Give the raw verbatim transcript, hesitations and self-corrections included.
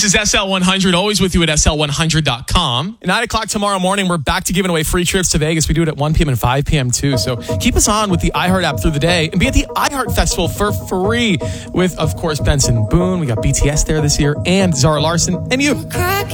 This is S L one hundred, always with you at S L one hundred dot com. At nine o'clock tomorrow morning, we're back to giving away free trips to Vegas. We do it at one p.m. and five p.m. too. So keep us on with the iHeart app through the day and be at the iHeart Festival for free with, of course, Benson Boone. We got B T S there this year and Zara Larson and you.